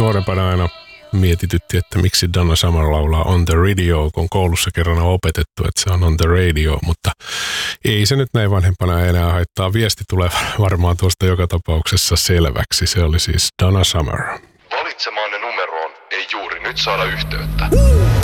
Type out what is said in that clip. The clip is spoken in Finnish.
nuorempana aina mietitytti, että miksi Donna Summer laulaa On the Radio, kun koulussa kerran on opetettu, että se on On the Radio, mutta ei se nyt näin vanhempana enää haittaa. Viesti tulee varmaan tuosta joka tapauksessa selväksi. Se oli siis Donna Summer. Valitsemaanne numeroon ei juuri nyt saada yhteyttä.